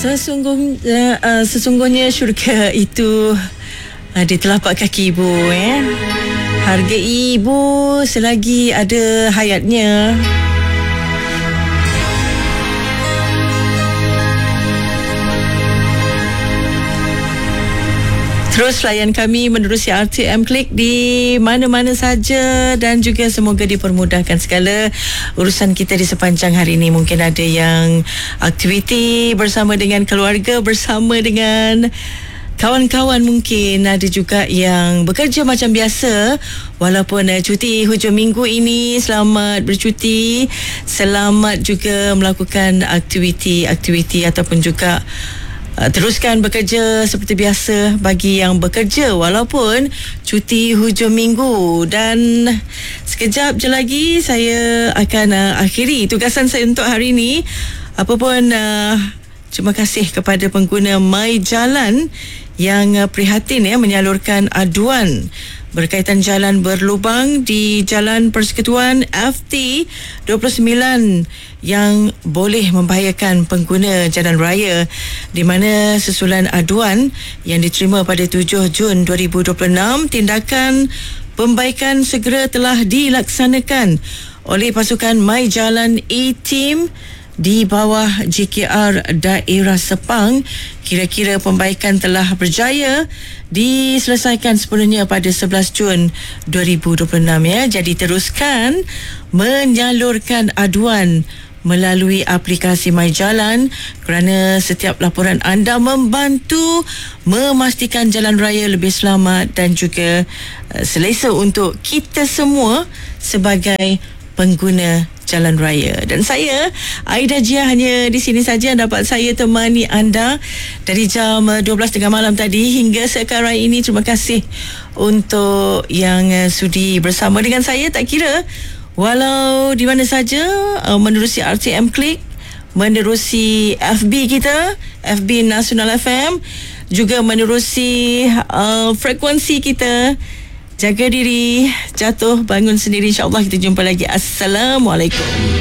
Sesungguhnya syurga itu di telapak kaki ibu. Harga ibu selagi ada hayatnya. Terus layan kami menerusi RTM Klik di mana-mana saja dan juga semoga dipermudahkan segala urusan kita di sepanjang hari ini. Mungkin ada yang aktiviti bersama dengan keluarga, bersama dengan kawan-kawan, mungkin ada juga yang bekerja macam biasa walaupun cuti hujung minggu ini. Selamat bercuti, selamat juga melakukan aktiviti ataupun juga teruskan bekerja seperti biasa bagi yang bekerja walaupun cuti hujung minggu. Dan sekejap je lagi saya akan akhiri tugasan saya untuk hari ini. Apapun terima kasih kepada pengguna MyJalan yang prihatin menyalurkan aduan berkaitan jalan berlubang di Jalan Persekutuan FT 29 yang boleh membahayakan pengguna jalan raya, di mana susulan aduan yang diterima pada 7 Jun 2026, tindakan pembaikan segera telah dilaksanakan oleh pasukan MyJalan A-Team di bawah JKR Daerah Sepang. Kira-kira pembaikan telah berjaya diselesaikan sepenuhnya pada 11 Jun 2026 Jadi teruskan menyalurkan aduan melalui aplikasi MyJalan kerana setiap laporan anda membantu memastikan jalan raya lebih selamat dan juga selesa untuk kita semua sebagai pengguna jalan raya. Dan saya, Aida Jia, hanya di sini saja dapat saya temani anda dari jam 12.30 malam tadi hingga sekarang ini. Terima kasih untuk yang sudi bersama dengan saya, tak kira walau di mana saja, menerusi RTM Klik, menerusi FB kita, FB Nasional FM, juga menerusi frekuensi kita. Jaga diri, jatuh bangun sendiri. InsyaAllah kita jumpa lagi. Assalamualaikum.